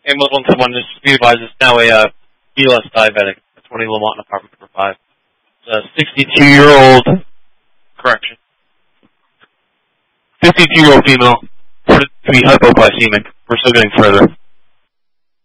A Muslim someone is advised is now a BLS diabetic. 20 Lamont, apartment number 5. It's a 62-year-old, correction, 52-year-old female, reported to be hypoglycemic. We're still getting further.